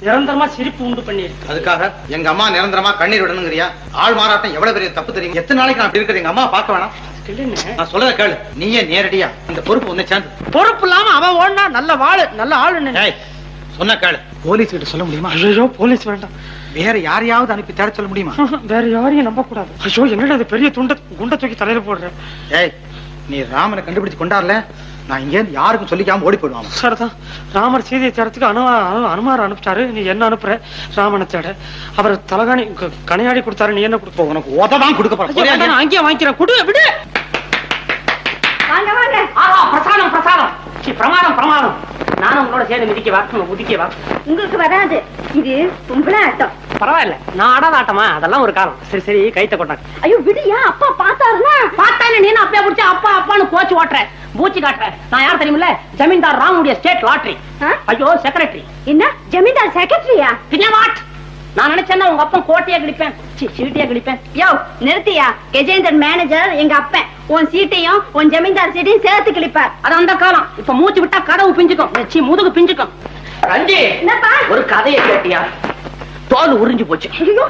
நிரந்தரமா சிரிப்பு உண்டு பண்ணிருக்கு. அதுக்காக எங்க அம்மா நிரந்தரமா கண்ணீர் விடணுங்கிறியா? ஆள் மாறாட்டம் எவ்வளவு பெரிய தப்பு தெரியும். எத்தனை நாளைக்கு நான் இருக்கிற எங்க அம்மா பார்க்க வேணாம். நான் சொல்றத கேளு. நீயே நேரடியா இந்த பொறுப்பு ஒண்ணு சேர்ந்து. பொறுப்பு இல்லாம அவன் ஓடனா நல்ல வாழு நல்ல ஆளு. சொன்ன கேளு. போலீஸ் கிட்ட சொல்ல முடியுமா? ஐயோ போலீஸ் வேண்டாம். வேற யாரையாவது அனுப்பி தேட சொல்ல முடியுமா? வேற யாரையும் நம்ப கூடாது. ஐயோ என்னடா அது பெரிய குண்ட தூக்கி தலையில போடுற. ஏய் நீ ராமனை கண்டுபிடிச்சு கொண்டாடல, நான் இங்க யாருக்கும் சொல்லிக்காம ஓடி போயிடுவான். சரிதான். ராமர் சீதையை தேடத்துக்கு அனுமார் அனுப்பிச்சாரு. நீ என்ன அனுப்புற? ராமனை தேட. அவர் தலகாணி கனையாடி கொடுத்தாரு. நீ என்ன கொடுப்ப? உனக்கு உததான் கொடுக்க போறேன். அங்கேயே வாங்கிக்கிறேன். குடு விடு. பிரசாதம் பிரசாதம். பிரமாதம் பிரமாதம். நானும் உங்களோட சேர்ந்து மிதிக்கவா உதிக்கவா? உங்களுக்கு வராது. இது பொம்பளை ஆட்டம். பரவாயில்ல, நான் ஆடாத ஆட்டமா? அதெல்லாம் ஒரு காலம். சரி சரி கைத்த கொட்டாங்க. ஐயோ விடியா, அப்பா பாத்தாருன்னா. பார்த்தா நீ அப்பா பிடிச்ச அப்பா அப்பான்னு போச்சு ஓட்டுற பூச்சி காட்டுற. நான் யார் தெரியுமில்ல? ஜமீன்தார் ராமுடைய ஸ்டேட் லாட்டரி. ஐயோ செக்ரட்டரி. என்ன ஜமீன்தார் செக்ரட்டரியா? பின்ன வாட்? நான் நினைச்சேன்னா உங்க அப்பா கோட்டையா கிழிப்பேன், சீட்டியா கிழிப்பேன். யோ நிறுத்தியா, கஜேந்திரன் மேனேஜர் எங்க அப்பன் உன் சீட்டையும் உன் ஜமீன்தார் சீட்டையும் சேர்த்து கிழிப்பார். அது அந்த காலம். இப்ப மூச்சு விட்டா கதவு பிஞ்சுக்கும், முதுகு பிஞ்சுக்கும். ரஞ்சி ஒரு கதையை கேட்டியா? தோல் உறிஞ்சு போச்சு.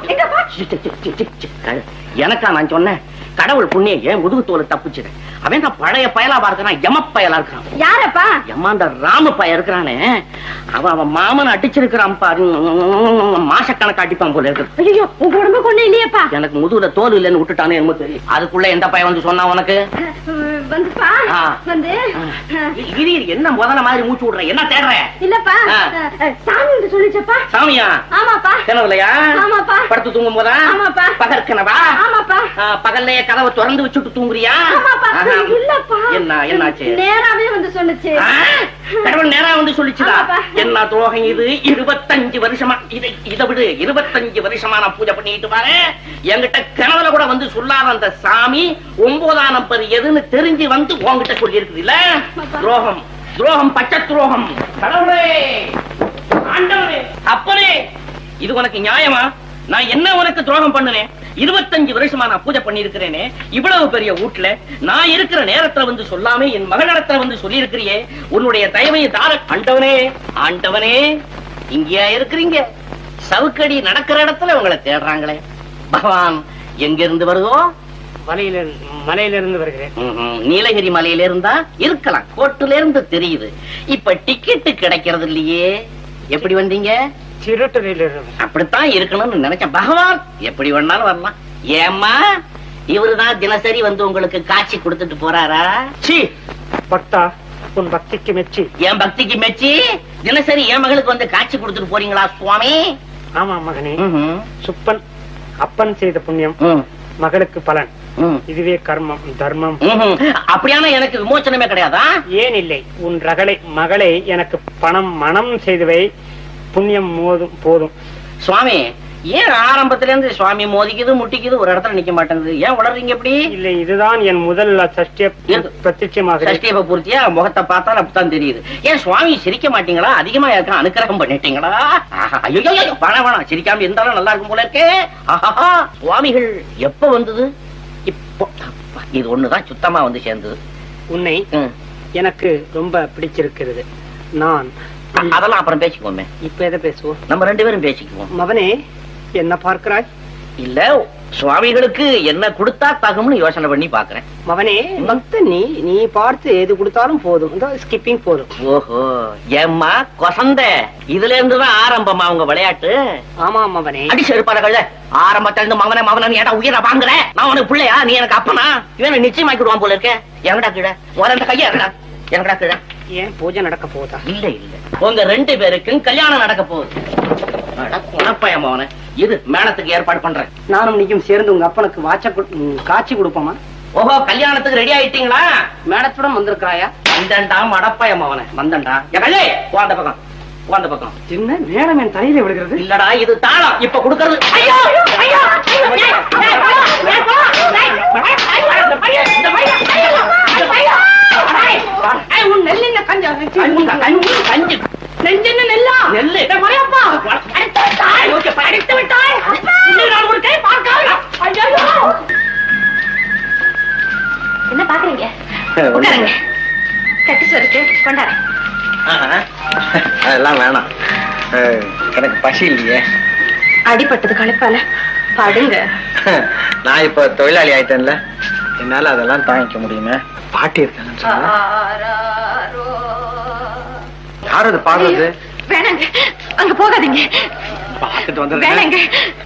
எனக்கா நான் சொன்னேன்? கடவுள் புண்ணியம் ஏன் முதுகு தோலை தப்புச்சு. அவன் தான் பழைய பயலா பார்க்கிறான், எம பயலா இருக்கான். யாரப்பா? எம்மாண்ட ராம பய இருக்கிறானே, அவன் மாமன் அடிச்சிருக்கிறான் பாரு. மாசக்கணக்கு அடிப்பான் போல இருக்கு. ஐயோ உங்க உடம்பு கொண்டு இல்லையப்பா. எனக்கு முதுகுல தோல் இல்லைன்னு விட்டுட்டானே என்னமோ தெரியும். அதுக்குள்ள எந்த பையன் வந்து சொன்னா உனக்கு? வந்துப்பா வந்து என்ன முதல்ல மாதிரி மூச்சு விடுற? என்ன தேடுற? இல்லப்பா சாமி வந்து சொல்லிச்சப்பா. சாமியா? ஆமாப்பா. கனவுலையா? ஆமாப்பா. படுத்து தூங்கும் போதா? ஆமாப்பா. பகல் கனவா? ஆமாப்பா. பகல்லையே கதவை திறந்து வச்சுட்டு தூங்குறியா? இல்லப்பா. என்னாச்சு? நேராவே வந்து சொல்லுச்சு. கடவுள் நேரா வந்து சொல்லிச்சுதா? என்ன துரோகம் இது? 25 வருஷமா இதை விடு. 25 வருஷமா நான் பூஜை பண்ணிட்டு பாரு. என்கிட்ட கனவுல கூட வந்து சொல்லாத அந்த சாமி 9ஆம் நம்பர் எதுன்னு தெரிஞ்சு வந்து உன்கிட்ட சொல்லி இருக்குது இல்ல? துரோகம் துரோகம் பச்சை துரோகம். கடவுளே, ஆண்டவனே, அப்பனே, இது உனக்கு நியாயமா? நான் என்ன உனக்கு துரோகம் பண்ணுனேன்? 25 வருஷமா நான் பூஜை பண்ணி இருக்கிறேனே. இவ்வளவு பெரிய வீட்டுல நான் இருக்கிற நேரத்துல வந்து சொல்லாம என் மகனிடத்துல வந்து சொல்லி இருக்கிறியே. உன்னுடைய தயவையை தார. ஆண்டவனே, ஆண்டவனே, இங்கேயா இருக்கிறீங்க? சவுக்கடி நடக்கிற இடத்துல உங்களை தேடுறாங்களே. பகவான் எங்க இருந்து வருதோ? மலையில இருந்து வருகிறேன். நீலகிரி மலையில இருந்தா இருக்கலாம், கோட்டுல இருந்து தெரியுது. இப்ப டிக்கெட்டு கிடைக்கிறது இல்லையே. எப்படி வந்தீங்க? அப்படித்தான் இருக்கணும்னு நினைச்சேன். பகவான் எப்படி வேணாலும் வரலாம். ஏம்மா இவருதான் தினசரி வந்து உங்களுக்கு காட்சி கொடுத்துட்டு போறாரா? பக்தா, உன் பக்திக்கு மெச்சி. என் பக்திக்கு மெச்சி தினசரி என் மகளுக்கு வந்து காட்சி கொடுத்துட்டு போறீங்களா சுவாமி? ஆமா மகனே. சுப்பன் அப்பன் செய்த புண்ணியம் மகளுக்கு பலன். இதுவே கர்மம் தர்மம். அப்படியான எனக்கு விமோச்சனமே கிடையாதா? ஏன் இல்லை, உன் மகளை எனக்கு பணம் மனம் செய்துவை. புண்ணியம் போதும். சுவாமி ஏன் ஆரம்பத்துல இருந்து சுவாமி மோதிக்குது முட்டிக்குது, ஒரு இடத்துல நிக்க மாட்டேங்குது? ஏன் உளறீங்க எப்படி? இல்ல, இதுதான் என் முதல் பிரத்யட்சமாக. சஷ்டிய பூர்த்தியா முகத்தை பார்த்தாலும் அப்படித்தான் தெரியுது. ஏன் சுவாமி சிரிக்க மாட்டீங்களா? அதிகமா யாருக்கும் அனுக்கிரகம் பண்ணிட்டீங்களா? ஐயோ வேணாம், சிரிக்காம இருந்தாலும் நல்லா இருக்கும் போல இருக்கே. ஆஹா, சுவாமிகள் எப்ப வந்தது? இப்போ இது ஒண்ணுதான் சுத்தமா வந்து சேர்ந்தது. உன்னை எனக்கு ரொம்ப பிடிச்சிருக்கிறது. நான் அதெல்லாம் அப்புறம் பேசிக்குவோமே. இப்ப எதை பேசுவோம்? நம்ம 2 பேரும் பேசிக்குவோம். மகனே, என்ன பார்க்கிறாய்? இல்ல, சுவாமிகளுக்கு என்ன கொடுத்தா தகும்னு யோசனை பண்ணி பாக்குறேன். மகனே, நீ பார்த்து எது கொடுத்தாலும் போதும். ஸ்கிப்பிங் போதும். ஓஹோ, ஏம்மா கொசந்த, இதுல இருந்துதான் ஆரம்பமா உங்க விளையாட்டு? ஆமா மகனே. அடி செருப்பாளர்கள் ஆரம்பத்துல இருந்து மகனை ஏடா உயிரை வாங்குற? நான் உனக்கு பிள்ளையா? நீ எனக்கு அப்பனா? இவன் நிச்சயமாக்கிடுவான் போல இருக்க. எங்கடா கீழே உரண்ட கையா இருக்கா? எங்கடா கீழே? ஏன் பூஜை நடக்க போதா? இல்ல இல்ல, உங்க 2 பேருக்கும் கல்யாணம் நடக்க போகுது. குணப்பயமான இது மேளத்துக்கு ஏற்பாடு பண்றேன். நானும் நீக்கும் சேர்ந்து உங்க அப்பனுக்கு காட்சி கொடுப்போமா? ஓஹோ, கல்யாணத்துக்கு ரெடி ஆயிட்டீங்களா? மேடத்துடன் வந்திருக்கிறாயா? வந்தண்டா மடப்பயமான வந்தண்டா. கல்லே அந்த பக்கம், அந்த பக்கம். சின்ன மேடம் என் தலையில விழுகிறது. இல்லடா, இது தாளம். இப்ப கொடுக்கறது. என்ன பாக்குறீங்க? கட்டி சொருக்கு கொண்டாரு. அதெல்லாம் வேணாம். எனக்கு பசி இல்லையே. அடிபட்டது களைப்பால படுங்க. நான் இப்ப தொழிலாளி ஆயிட்டேன்ல, என்னால அதெல்லாம் தாங்கிக்க முடியுமே. பாட்டி இருக்காங்கன்னு சொன்னா யாரும் அது பாடுறது? வேணாங்க, அங்க போகாதீங்க. பாத்துட்டு வந்து வேணாங்க.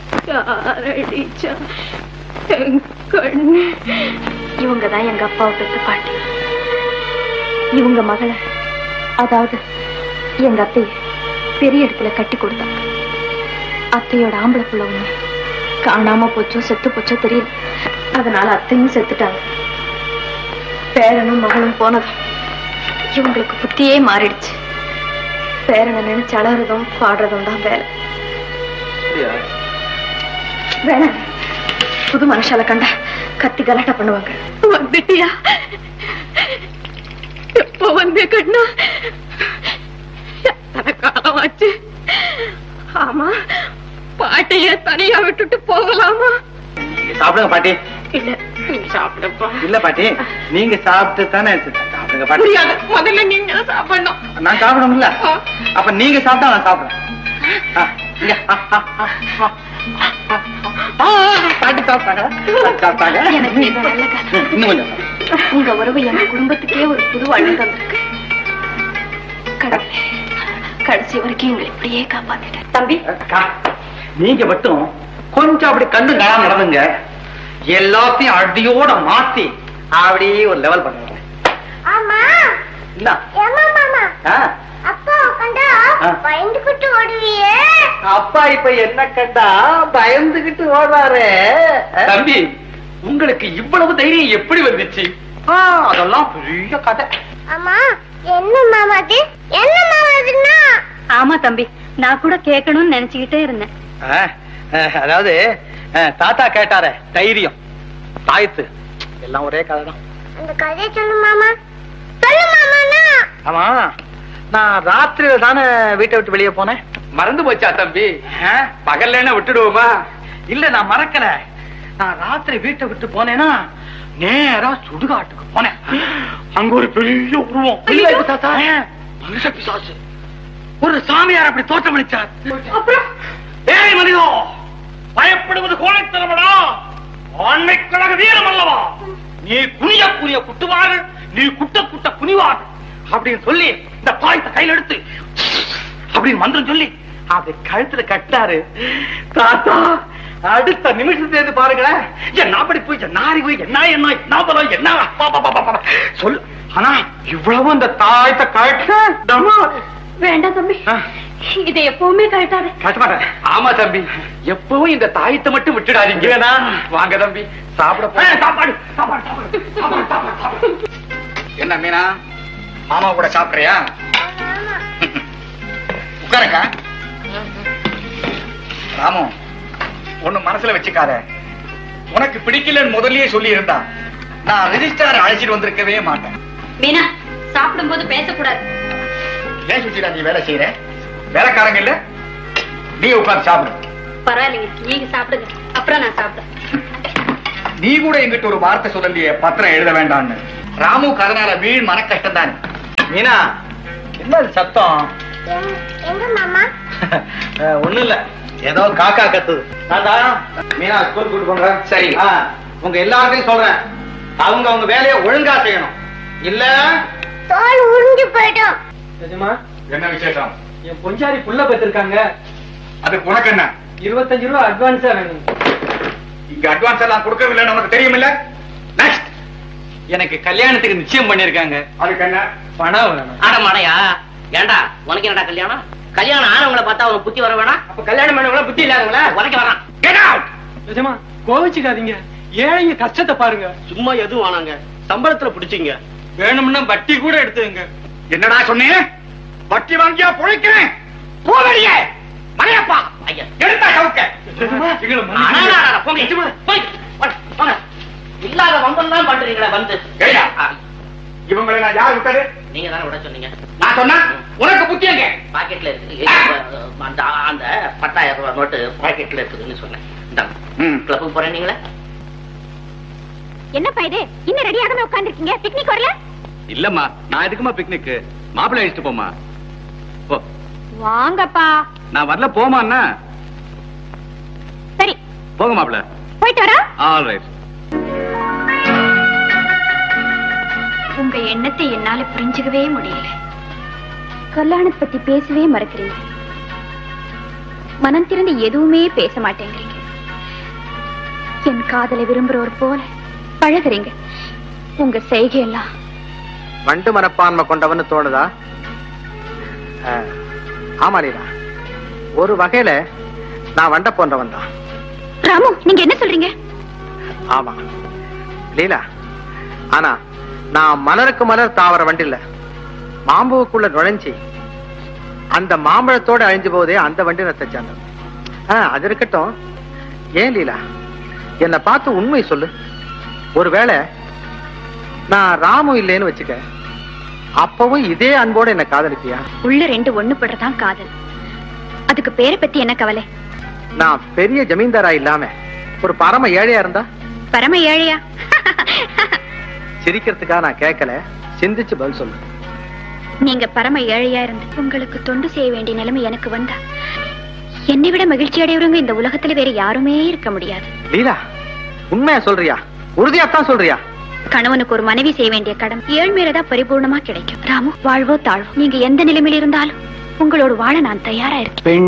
இவங்கதான் எங்க அப்பாவை பெற்ற பாட்டி. இவங்க மகளை, அதாவது எங்க அத்தைய பெரிய இடத்துல கட்டி கொடுத்தாங்க. அத்தையோட ஆம்பளை புள்ள ஒண்ணு காணாம போச்சோ செத்து போச்சோ தெரியல. அதனால அத்தையும் செத்துட்டாங்க. பேரனும் மகளும் போனதும் இவங்களுக்கு புத்தியே மாறிடுச்சு. பேரனை நினைச்சு அழறதும் பாடுறதும் தான் வேலை. வேணாம், புது மனுஷால கண்டா கத்தி கலாட்டா பண்ணுவாங்க. வந்துட்டியா? எப்போ வந்தே கண்ணா? எத்தனை காலம் ஆச்சு? ஆமா, பாட்டைய தனியா விட்டுட்டு போகலாமா? சாப்பிடுங்க பாட்டி. இல்ல, நீ சாப்பிடப்பா. இல்ல பாட்டி, நீங்க சாப்பிட்டு தானே சாப்பிடுங்க பாட்டி. முடியாது, முதல்ல நீங்க சாப்பிடணும். நான் சாப்பிடணும்ல, அப்ப நீங்க சாப்பிட்டா நான் சாப்பிடுறேன். பாட்டி சாப்பிட்டாங்க. எனக்கு இது நல்ல கதை. இன்னும் கொஞ்சம். உங்க உறவு எங்க குடும்பத்துக்கே ஒரு புது வாழ்வு தந்திருக்கு. கடவுளே, கடைசி வரைக்கும் எங்களை இப்படியே காப்பாத்திட்டேன். தம்பி, நீங்க மட்டும் கொஞ்சம் அப்படி கண்ணு காணாம நடந்துங்க. எல்லாத்தையும் அடியோட மாத்தி அப்படியே ஒரு லெவல் பண்ணுங்க. ஆமா, என்ன? ஏமா மாமா, ஆ? அப்பா கண்டா பயந்துகிட்டு ஓடுவியே. அப்பா இப்ப என்ன கண்டா பயந்துகிட்டு ஓடுறாரு. தம்பி, உங்களுக்கு இவ்வளவு தைரியம் எப்படி வந்துச்சு? அதெல்லாம் பெரிய கதை. ஆமா, என்ன மாமா அது? என்ன மாமா அதுன்னா? ஆமா தம்பி, நான் கூட கேட்கணும்னு நினைச்சுக்கிட்டே இருந்தேன். அதாவது தாத்தா கேட்டாரே, தைரியம் தாயத்து எல்லாம் ஒரே கதை தான். அந்த கதையை சொல்லு மாமா. சொல்லு மாமாண்ணா. ஆமா, நான் ராத்திரியில தானே வீட்டை விட்டு வெளியே போனேன். மறந்து போச்சா தம்பி? பகல்ல விட்டுடுவோமா? இல்ல, நான் மறக்கல. நான் ராத்திரி வீட்டை விட்டு போனேன்னா நேரா சுடுகாட்டுக்கு போனேன். அங்க ஒரு பெரிய உருவம். ஐயோ! தாத்தா, மனுஷ பிசாசு. ஒரு சாமியார் அப்படி தோற்றமளிச்சார். அப்புறம் ஏய் மனிதோ, பயப்படுவது கோழைத்தனமடா, ஆண்மை கழக வீரம் அல்லவா? நீ குனிய குனிய குட்டுவார்கள், நீ குட்ட குட்ட குனிவார்கள் அப்படின்னு சொல்லி இந்த பாயத்தை கையில் எடுத்து அப்படின்னு மந்திரம் சொல்லி அப்படி கழுத்துல கட்டாரு. தாத்தா, அடுத்த நிமிஷத்துல பாருங்களேன், என்ன அப்படி போய் நாரி போய் என்ன என்ன என்ன பலம் என்ன சொல்லு. ஆனா இவ்வளவு அந்த தாயத்தை கட்ட வேண்டாம் தம்பி, இதை எப்பவுமே கழட்டாது. கட்ட மாட்டேன். ஆமா தம்பி, எப்பவும் இந்த தாயத்தை மட்டும் விட்டுடாதீங்க. வாங்க தம்பி, சாப்பிட சாப்பாடு சாப்பாடு சாப்பாடு சாப்பாடு. என்ன மீனா, மாமா கூட சாப்பிடுறியா? உட்காரக்கா. ராமு, ஒண்ணு மனசுல வச்சுக்காத. உனக்கு பிடிக்கலன்னு முதல்லயே சொல்லி இருந்தா நான் ரெஜிஸ்டார் அழைச்சிட்டு வந்திருக்கவே மாட்டேன். மீனா, சாப்பிடும் போது பேசக்கூடாது. ஏன் சுத்திடா நீ வேலை செய்யற? வேலைக்காரங்க இல்ல, நீ உட்கார்ந்து சாப்பிடு. பரவாயில்லைங்க, நீங்க சாப்பிடுங்க, அப்புறம் நான் சாப்பிடுறேன். நீ கூட எங்கிட்ட ஒரு வார்த்தை சொல்லலையே, பத்திரம் எழுத வேண்டாம்னு. ராமுக்கு அதனால வீண் மன கஷ்டம் தானே. மீனா, என்ன சத்தம்? எங்க மாமா? ஒண்ணு இல்ல, ஏதோ காக்கா கத்துது. மீனா ஸ்கூல் கூட்டு போங்க. சரி, உங்க எல்லாருக்கும் சொல்றேன், அவங்க அவங்க வேலையை ஒழுங்கா செய்யணும். இல்ல தோல் உறிஞ்சு போயிடும். என்ன விசேஷம்? என் பொஞ்சாரி புள்ள பெற்றிருக்காங்க. அதுக்கு உனக்கு என்ன? 25 ரூபாய் அட்வான்ஸா வேணும். இங்க அட்வான்ஸ் எல்லாம் கொடுக்கவில்லைன்னு உனக்கு தெரியுமில்ல? நெக்ஸ்ட், எனக்கு கல்யாணத்துக்கு நிச்சயம் பண்ணிருக்காங்க. அதுக்கு என்ன? பணம் வேணும். ஆடமாடையா? ஏண்டா, உனக்கு என்னடா கல்யாணம்? கல்யாணம் ஆனவங்களை பார்த்தா உனக்கு புத்தி வர வேணாம்? அப்ப கல்யாணம் பண்ணவங்கள புத்தி இல்லாதவங்களா? உனக்கு வரான். Get out. நிஜமா கோவிச்சுக்காதீங்க, ஏழைங்க கஷ்டத்தை பாருங்க. சும்மா எதுவும் வானாங்க, சம்பளத்துல பிடிச்சிங்க. வேணும்னா வட்டி கூட எடுத்துங்க. என்னடா சொன்னீங்க? வட்டி வாங்கியா பொழைக்கிறேன். போவடியே மலையப்பா. ஐயா, எடுத்தா கவுக்க. இல்லாத வம்பெல்லாம் பண்றீங்களா வந்து? ஏய்யா, இவங்களை நான் யார் விட்டது? நீங்க தானே விட சொன்னீங்க. நான் சொன்னா உனக்கு புத்தி எங்க? பாக்கெட்ல இருக்கு. அந்த 10,000 ரூபாய் நோட்டு பாக்கெட்ல இருக்குதுன்னு சொன்னேன். கிளப்புக்கு போறேன். நீங்களே என்னப்பா இது, இன்னும் ரெடி ஆகாம உட்கார்ந்து இருக்கீங்க? பிக்னிக் வரல? இல்லம்மா, நான் எதுக்குமா பிக்னிக்? மாப்பிள்ளை அழிச்சிட்டு போமா. வாங்கப்பா. நான் வரல போமா அண்ணா. சரி போங்க மாப்பிள்ள. போயிட்டு வரா. All right. உங்க எண்ணத்தை என்னால புரிஞ்சுக்கவே முடியல. கல்யாணத்தை பத்தி பேசவே மறக்கிறீங்க. மனம் திறந்து எதுவுமே பேச மாட்டேங்கிறீங்க. என் காதலை விரும்புறவர் போல பழகுறீங்க. உங்க செய்கையெல்லாம் வண்டு மனப்பான்மை கொண்டவன்னு தோணுதா? ஆமா லீலா, ஒரு வகையில நான் வண்ட போன்றவன் தான். ராமு, நீங்க என்ன சொல்றீங்க? ஆமா லீலா, ஆனா நான் மலருக்கு மலர் தாவர வண்டில்ல, மாம்புக்குள்ள நுழைஞ்சி அந்த மாம்பழத்தோட அழிஞ்சு போதே அந்த வண்டினத்தை சேர்ந்தது. அது இருக்கட்டும். ஏன் லீலா, என்னை பார்த்து உண்மை சொல்லு. ஒருவேளை நான் ராமு இல்லைன்னு வச்சுக்க, அப்பவும் இதே அன்போட என்ன காதலிப்பியா? உள்ள ரெண்டு ஒண்ணு படுறதான் காதல். அதுக்கு பேரை பத்தி என்ன கவலை? நான் பெரிய ஜமீன்தாரா இல்லாம ஒரு பரம ஏழையா இருந்தா? பரம ஏழையா? சிரிக்கிறதுக்காக நான் கேட்கல, சிந்திச்சு பதில் சொல்லு. நீங்க பரம ஏழையா இருந்து உங்களுக்கு தொண்டு செய்ய வேண்டிய நிலைமை எனக்கு வந்தா, என்னை விட மகிழ்ச்சி அடையவங்க இந்த உலகத்துல வேற யாருமே இருக்க முடியாது. லீலா, உண்மையா சொல்றியா? உறுதியாத்தான் சொல்றியா? கணவனுக்கு ஒரு மனைவி செய்ய வேண்டிய கடன் ஏழ்மையிலதான் பரிபூர்ணமா கிடைக்கும். ராமு, வாழ்வோ தாழ்வோ நீங்க எந்த நிலைமையில இருந்தாலும் உங்களோட வாழ நான் தயாரா இருக்கேன்.